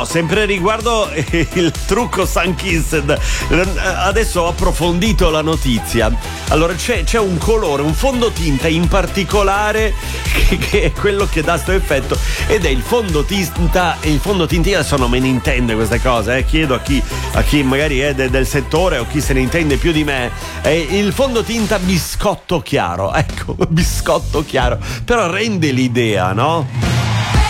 Sempre riguardo il trucco Sunkissed, adesso ho approfondito la notizia. Allora c'è un colore, un fondotinta in particolare che è quello che dà sto effetto, ed è il fondotinta. E il fondotinta, adesso non me ne intende queste cose, chiedo a chi magari è del settore o chi se ne intende più di me. È il fondotinta biscotto chiaro, ecco, biscotto chiaro, però rende l'idea, no?